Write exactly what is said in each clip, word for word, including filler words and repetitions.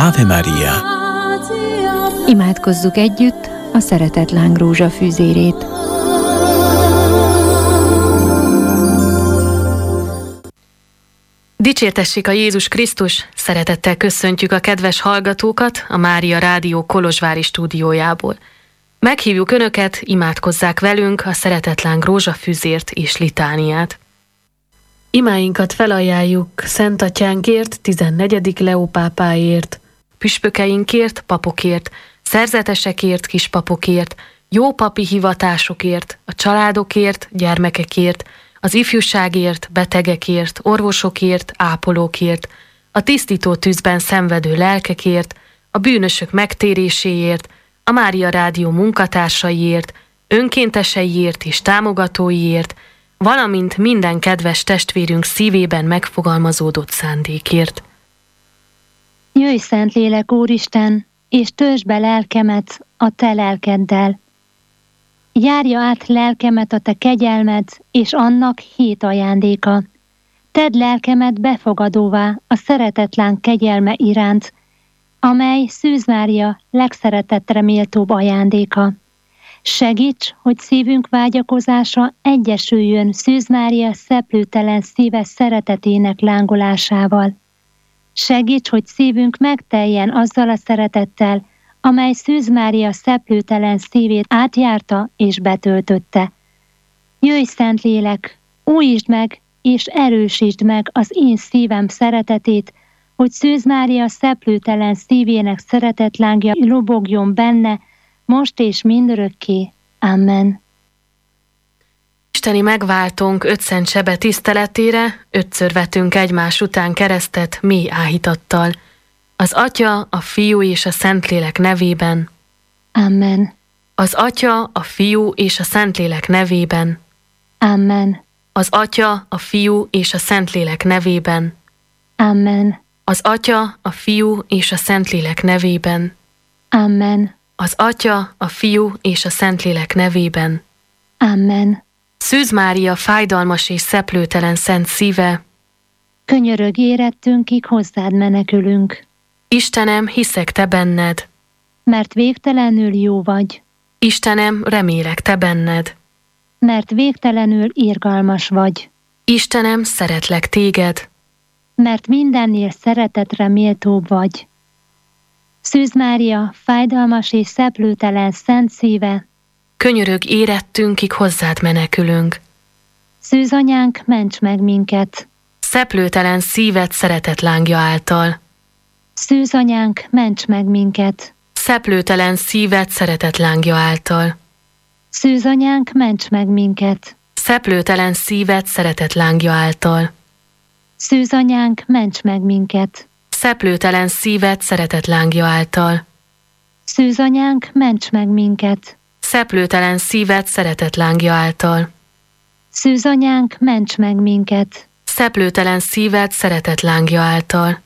Ave Maria. Imádkozzuk együtt a szeretetláng rózsafűzérét. Dicsértessék a Jézus Krisztus! Szeretettel köszöntjük a kedves hallgatókat a Mária Rádió kolozsvári stúdiójából. Meghívjuk Önöket, imádkozzák velünk a szeretetláng rózsafűzért és litániát. Imáinkat felajánljuk Szent Atyánkért, tizennegyedik Leó pápáért, püspökeinkért, papokért, szerzetesekért, kispapokért, jó papi hivatásokért, a családokért, gyermekekért, az ifjúságért, betegekért, orvosokért, ápolókért, a tisztító tűzben szenvedő lelkekért, a bűnösök megtéréséért, a Mária Rádió munkatársaiért, önkénteseiért és támogatóiért, valamint minden kedves testvérünk szívében megfogalmazódott szándékért. Jöjj, Szentlélek Úristen, és töltsd be lelkemet a te lelkeddel. Járja át lelkemet a te kegyelmed, és annak hét ajándéka. Tedd lelkemet befogadóvá a szeretetlán kegyelme iránt, amely Szűz Mária legszeretettre méltóbb ajándéka. Segíts, hogy szívünk vágyakozása egyesüljön Szűz Mária szeplőtelen szíve szeretetének lángolásával. Segíts, hogy szívünk megteljen azzal a szeretettel, amely Szűz Mária szeplőtelen szívét átjárta és betöltötte. Jöjj, Szentlélek, újítsd meg és erősítsd meg az én szívem szeretetét, hogy Szűz Mária szeplőtelen szívének szeretetlángja lobogjon benne, most és mindörökké. Amen. Isteni megváltónk ötszent sebe tiszteletére ötször vetünk egymás után keresztet mély áhítattal. Az Atya, a Fiú és a Szentlélek nevében. Amen. Az Atya, a Fiú és a Szentlélek nevében. Amen. Az Atya, a Fiú és a Szentlélek nevében. Amen. Az Atya, a Fiú és a Szentlélek nevében. Amen. Az Atya, a Fiú és a Szentlélek nevében. Amen. Szűz Mária fájdalmas és szeplőtelen szent szíve, könyörög érettünkig hozzád menekülünk. Istenem, hiszek te benned, mert végtelenül jó vagy. Istenem, remélek te benned, mert végtelenül irgalmas vagy. Istenem, szeretlek téged, mert mindennél szeretetre méltóbb vagy. Szűz Mária fájdalmas és szeplőtelen szent szíve, könyörög érettünkig hozzád menekülünk. Szűz anyánk, ments meg minket! Szeplőtelen szíved szeretetlángja által. Szűz anyánk, ments meg minket! Szeplőtelen szíved szeretetlángja által. Szűz anyánk, ments meg minket! Szeplőtelen szíved szeretetlángja által. Szűz anyánk, ments meg minket! Szeplőtelen szíved szeretetlángja által. Szűz anyánk, ments meg minket! Szeplőtelen szíved szeretetlángja által. Szűz anyánk, ments meg minket! Szeplőtelen szíved szeretetlángja által.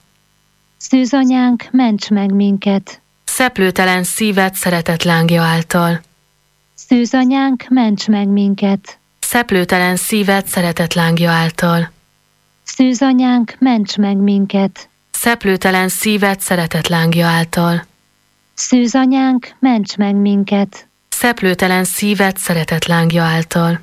Szűz anyánk, ments meg minket! Szeplőtelen szíved szeretetlángja által. Szűz anyánk, ments meg minket! Szeplőtelen szíved szeretetlángja által. Szűz anyánk, ments meg minket! Szeplőtelen szíved szeretetlángja által. Szűz anyánk, ments meg minket! Szeplőtelen szíved szeretetlángja által.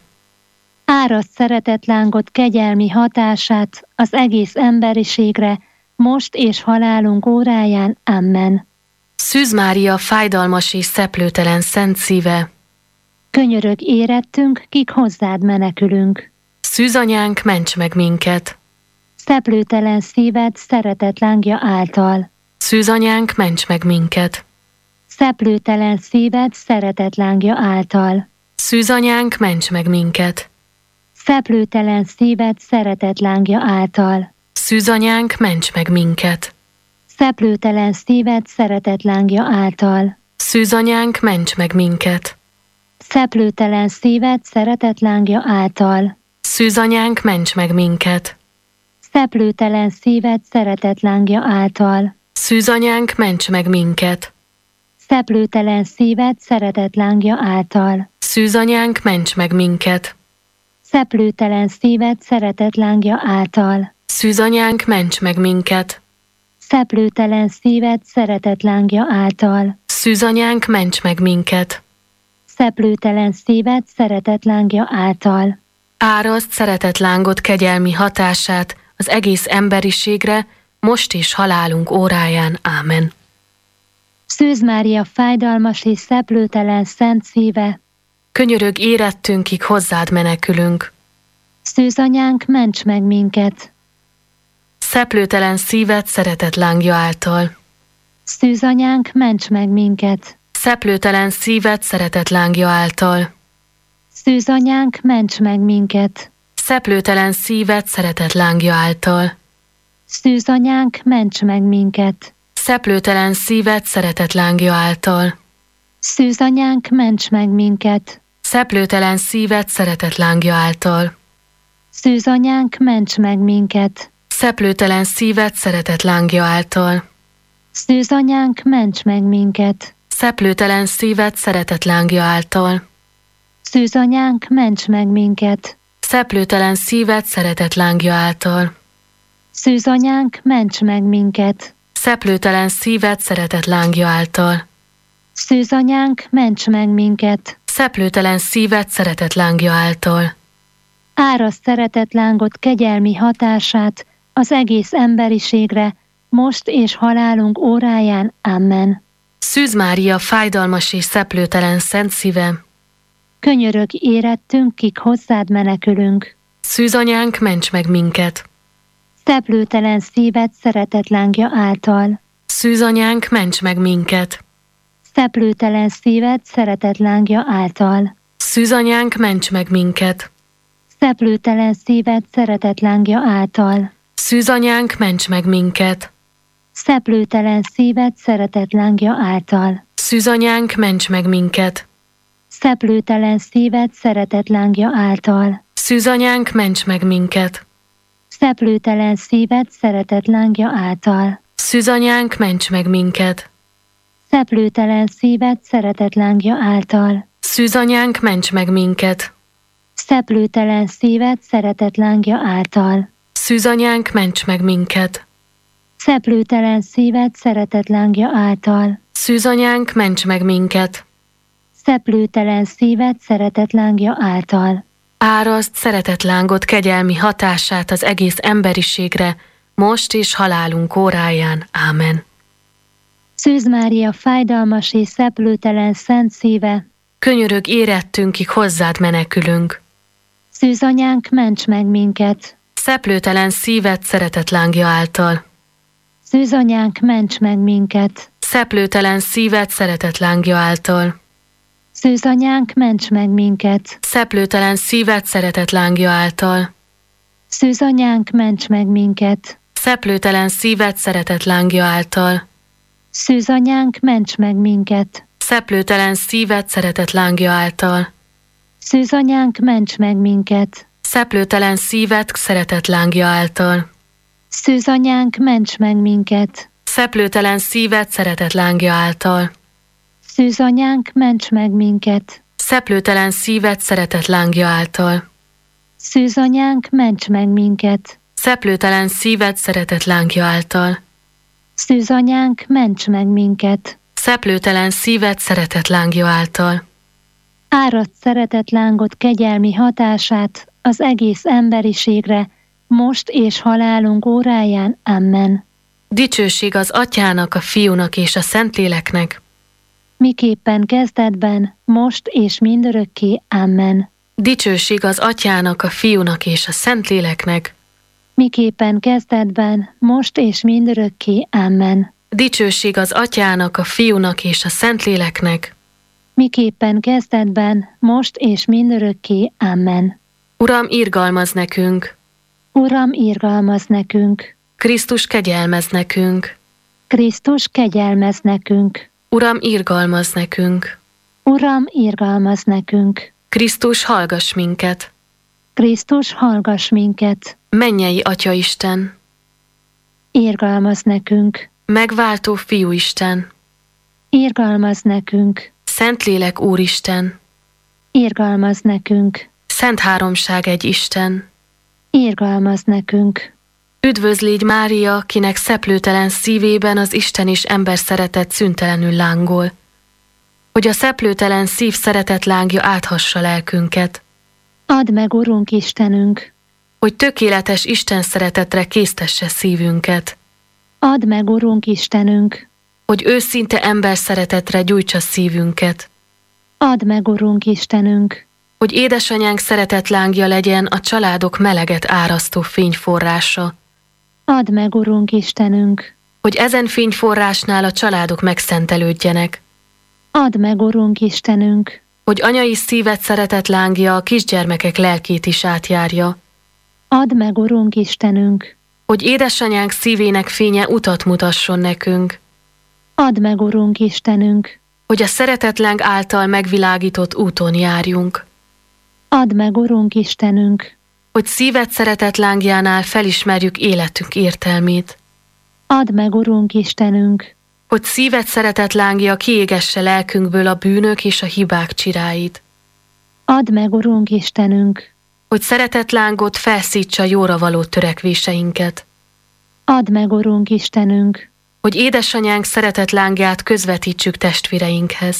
Árasd szeretetlángot kegyelmi hatását az egész emberiségre, most és halálunk óráján. Amen. Szűz Mária fájdalmas és szeplőtelen szent szíve, könyörög érettünk, kik hozzád menekülünk. Szűz anyánk, ments meg minket! Szeplőtelen szíved szeretetlángja által. Szűz anyánk, ments meg minket! Szeplőtelen szíved szeretetlángja által. Szűz anyánk, ments meg minket! Szeplőtelen szíved szeretetlángja által. Szűz anyánk, ments meg minket! Szeplőtelen szíved szeretetlángja által. Szűz anyánk, ments meg minket! Szeplőtelen szíved szeretetlángja által. Szűz anyánk, ments meg minket! Szeplőtelen szíved szeretetlángja által. Szűz anyánk, ments meg minket! Szeplőtelen szíved szeretetlángja által. Szűz anyánk, ments meg minket! Szeplőtelen szíved szeretetlángja által. Szűz anyánk, ments meg minket! Szeplőtelen szíved szeretetlángja által. Szűzanyánk, ments meg minket! Szeplőtelen szíved szeretetlángja által. Áraszt szeretetlángot kegyelmi hatását az egész emberiségre, most is halálunk óráján. Ámen. Szűz Mária fájdalmas és szeplőtelen szent szíve, Könyörög érettünkig, hozzád menekülünk. Szűzanyánk, ments meg minket! Szeplőtelen szíved szeretetlángja által. Szűzanyánk, ments meg minket! Szeplőtelen szíved szeretetlángja által. Szűzanyánk, ments meg minket! Szeplőtelen szíved szeretetlángja által. Szűzanyánk, ments meg minket! Szeplőtelen szíved szeretetlángja által. Szűzanyánk, ments meg minket! Szeplőtelen szíved szeretetlángja által. Szűzanyánk, ments meg minket! Szeplőtelen szíved szeretetlángja által. Szűzanyánk, ments meg minket! Szeplőtelen szíved szeretetlángja által. Szűzanyánk, ments meg minket! Szeplőtelen szíved szeretetlángja által. Szűzanyánk, ments meg minket! Szeplőtelen szíved szeretetlángja által. Szűzanyánk, ments meg minket! Szeplőtelen szíved szeretetlángja által. Áraszt szeretetlángot kegyelmi hatását az egész emberiségre, most és halálunk óráján. Amen. Szűz Mária fájdalmas és szeplőtelen szent szíve, Könyörög érettünk, kik hozzád menekülünk. Szűzanyánk, ments meg minket! Szeplőtelen szíved szeretetlángja által. Szűzanyánk, ments meg minket! Szeplőtelen szíved szeretetlángja által. Szűzanyánk, ments meg minket! Szeplőtelen szíved szeretetlángja által. Szűzanyánk, ments meg minket! Szeplőtelen szíved szeretetlángja által. Szűzanyánk, ments meg minket! Szeplőtelen szíved szeretetlángja által. Szűzanyánk, ments meg minket! Szeplőtelen szíved szeretetlángja által. Szűzanyánk, ments meg minket! Szeplőtelen szíved szeretetlángja által. Szűzanyánk, ments meg minket! Szeplőtelen szíved szeretetlángja által. Szűzanyánk, ments meg minket! Szeplőtelen szíved szeretetlángja által. Szűzanyánk, ments meg minket! Szeplőtelen szíved szeretetlángja által. Áraszt szeretetlángot kegyelmi hatását az egész emberiségre, most és halálunk óráján. Ámen. Szűz Mária fájdalmas és szeplőtelen szent szíve, Könyörög érettünkig, hozzád menekülünk. Szűzanyánk, ments meg minket! Szeplőtelen szíved szeretetlángja által. Szűzanyánk, ments meg minket! Szeplőtelen szíved szeretetlángja által. Szűzanyánk, ments meg minket! Szeplőtelen szíved szeretetlángja által. Szűzanyánk, ments meg minket! Szeplőtelen szíved szeretetlángja által. Szűzanyánk, ments meg minket! Szeplőtelen szíved szeretetlángja által. Szűzanyánk, ments meg minket! Szeplőtelen szíved szeretetlángja által. Szűzanyánk, ments meg minket! Szeplőtelen szíved szeretetlángja által. Szűzanyánk, ments meg minket! Szeplőtelen szíved szeretetlángja által. Szűzanyánk, ments meg minket! Szeplőtelen szíved szeretetlángja által. Szűzanyánk, ments meg minket! Szeplőtelen szíved szeretetlángja által. Áraszt szeretetlángot kegyelmi hatását az egész emberiségre, most és halálunk óráján. Amen. Dicsőség az Atyának, a Fiúnak és a Szentléleknek, miképpen kezdetben, most és mindörökké. Amen. Dicsőség az Atyának, a Fiúnak és a Szentléleknek, miképpen kezdetben, most és mindörökké. Amen. Dicsőség az Atyának, a Fiúnak és a Szentléleknek, miképpen kezdetben, most és mindörökké. Amen. Uram, irgalmaz nekünk! Uram, irgalmaz nekünk! Krisztus, kegyelmez nekünk! Krisztus, kegyelmez nekünk! Uram, irgalmaz nekünk! Uram, irgalmaz nekünk! Krisztus, hallgass minket! Krisztus, hallgass minket! Mennyei Atyaisten! Irgalmaz nekünk! Megváltó Fiúisten! Irgalmaz nekünk! Szentlélek Úristen! Irgalmaz nekünk! Szent Háromság egy Isten! Irgalmaz nekünk! Üdvözl légy Mária, kinek szeplőtelen szívében az Isten és ember szeretet szüntelenül lángol. Hogy a szeplőtelen szív szeretet lángja áthassa lelkünket. Add meg, Urunk Istenünk! Hogy tökéletes Isten szeretetre késztesse szívünket. Add meg, Urunk Istenünk! Hogy őszinte ember szeretetre gyújtsa szívünket. Add meg, Urunk Istenünk! Hogy édesanyánk szeretet lángja legyen a családok meleget árasztó fényforrása. Add meg, Urunk Istenünk! Hogy ezen fényforrásnál a családok megszentelődjenek. Add meg, Urunk Istenünk! Hogy anyai szíved szeretet lángja a kisgyermekek lelkét is átjárja. Add meg, Urunk Istenünk! Hogy édesanyánk szívének fénye utat mutasson nekünk. Add meg, Urunk Istenünk! Hogy a szeretetláng által megvilágított úton járjunk. Add meg, Urunk Istenünk! Hogy szíved szeretetlángjánál felismerjük életünk értelmét. Add meg, Urunk Istenünk! Hogy szíved szeretetlángja kiégesse lelkünkből a bűnök és a hibák csiráit. Add meg, Urunk Istenünk! Hogy szeretetlángot felszítsa jóra való törekvéseinket. Add meg, Urunk Istenünk! Hogy édesanyánk szeretetlángját közvetítsük testvéreinkhez.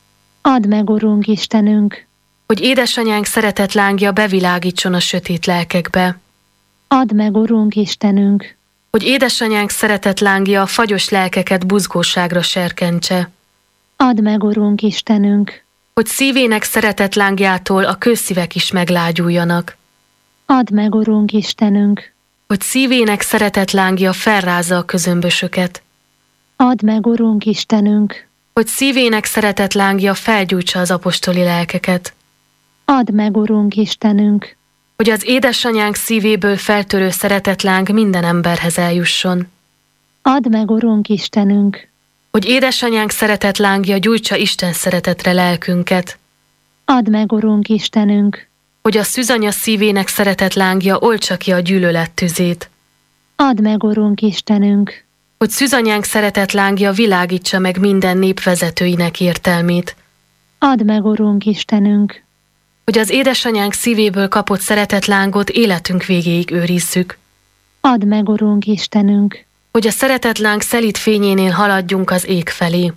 Add meg, Urunk Istenünk! Hogy édesanyánk szeretetlángja bevilágítson a sötét lelkekbe. Add meg, Urunk Istenünk! Hogy édesanyánk szeretetlángja a fagyos lelkeket buzgóságra serkentse. Add meg, Urunk Istenünk! Hogy szívének szeretetlángjától a kőszívek is meglágyuljanak. Add meg, Urunk Istenünk! Hogy szívének szeretetlángja felrázza a közömbösöket. Add meg, Urunk Istenünk! Hogy szívének szeretetlángja felgyújtsa az apostoli lelkeket. Add meg, Urunk Istenünk! Hogy az édesanyánk szívéből feltörő szeretetláng minden emberhez eljusson. Add meg, Urunk Istenünk! Hogy édesanyánk szeretetlángja gyújtsa Isten szeretetre lelkünket. Add meg, Urunk Istenünk! Hogy a szűzanya szívének szeretetlángja oltsa ki a gyűlölet tüzét. Add meg, Urunk Istenünk! Hogy szűzanyánk szeretetlángja világítsa meg minden nép vezetőinek értelmét. Add meg, Urunk Istenünk! Hogy az édesanyánk szívéből kapott szeretetlángot életünk végéig őrizzük. Add meg, Urunk Istenünk! Hogy a szeretetláng szelíd fényénél haladjunk az ég felé.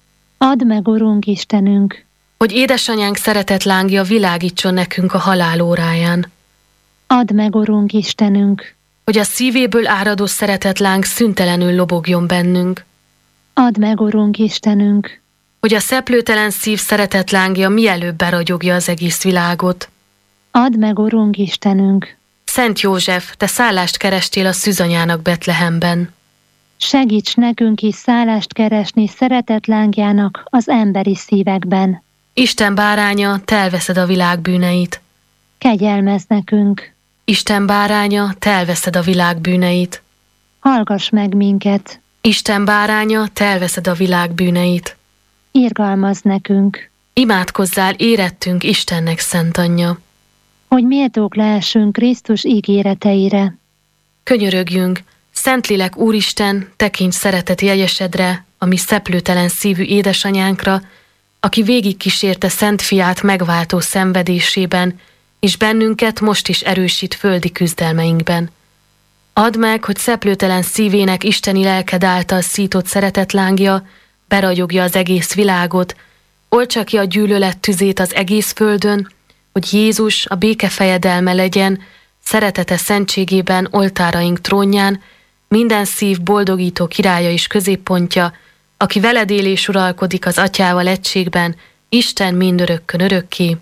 Add meg, Urunk Istenünk! Hogy édesanyánk szeretetlángja világítson nekünk a halál óráján. Add meg, Urunk Istenünk! Hogy a szívéből áradó szeretetláng szüntelenül lobogjon bennünk. Add meg, Urunk Istenünk! Hogy a szeplőtelen szív szeretetlángja mielőbb beragyogja az egész világot. Add meg, Urunk Istenünk! Szent József, te szállást kerestél a szűzanyának Betlehemben. Segíts nekünk is szállást keresni szeretetlángjának az emberi szívekben. Isten báránya, te elveszed a világ bűneit. Kegyelmezz nekünk! Isten báránya, te elveszed a világ bűneit. Hallgass meg minket! Isten báránya, te elveszed a világ bűneit. Irgalmazz nekünk! Imádkozzál érettünk Istennek szent anyja. Hogy méltók lehessünk Krisztus ígéreteire. Könyörögjünk, Szentlélek Úristen, tekints szeretet jegyesedre, a mi szeplőtelen szívű édesanyánkra, aki végigkísérte Szent Fiát megváltó szenvedésében, és bennünket most is erősít földi küzdelmeinkben. Add meg, hogy szeplőtelen szívének isteni lelked által szított szeretetlángja beragyogja az egész világot, oltsa ki a gyűlölet tüzét az egész földön, hogy Jézus a béke fejedelme legyen, szeretete szentségében oltáraink trónján, minden szív boldogító királya és középpontja, aki veled él és uralkodik az Atyával egységben, Isten mindörökkön örökké.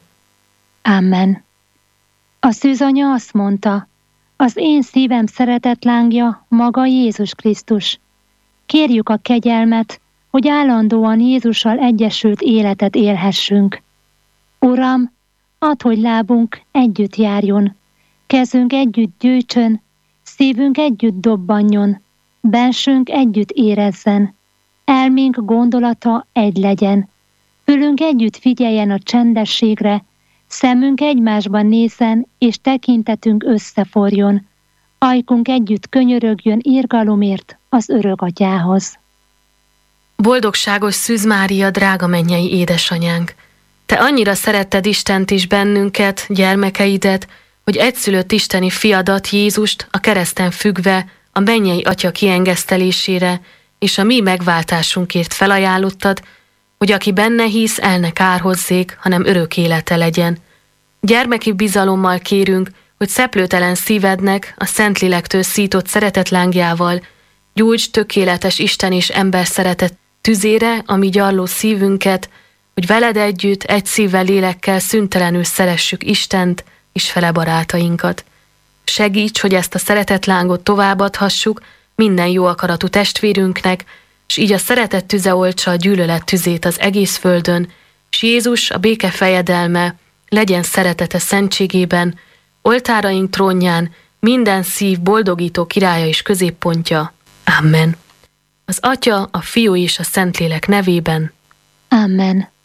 Amen. A szűzanya azt mondta, az én szívem szeretetlángja maga Jézus Krisztus. Kérjük a kegyelmet, hogy állandóan Jézussal egyesült életet élhessünk. Uram, add, hogy lábunk együtt járjon, kezünk együtt gyűjtsön, szívünk együtt dobbanjon, bensünk együtt érezzen, elménk gondolata egy legyen, fülünk együtt figyeljen a csendességre, szemünk egymásban nézzen, és tekintetünk összeforjon, ajkunk együtt könyörögjön irgalomért az örök Atyához. Boldogságos Szűz Mária, drága mennyei édesanyánk! Te annyira szeretted Istent és bennünket, gyermekeidet, hogy egyszülött isteni fiadat, Jézust a kereszten függve a mennyei Atya kiengesztelésére és a mi megváltásunkért felajánlottad, hogy aki benne hisz, el ne kárhozzék, hanem örök élete legyen. Gyermeki bizalommal kérünk, hogy szeplőtelen szívednek a Szentlélektől szított szeretetlángjával gyújts tökéletes Isten és ember szeretet tüzére a mi gyarló szívünket, hogy veled együtt egy szívvel, lélekkel szüntelenül szeressük Istent és fele barátainkat. Segíts, hogy ezt a szeretetlángot továbbadhassuk minden jó akaratú testvérünknek, és így a szeretet tüze oltsa a gyűlölet tüzét az egész földön, és Jézus, a béke fejedelme, legyen szeretete szentségében, oltáraink trónján minden szív boldogító királya és középpontja. Amen. Az Atya, a Fiú és a Szentlélek nevében. Amen.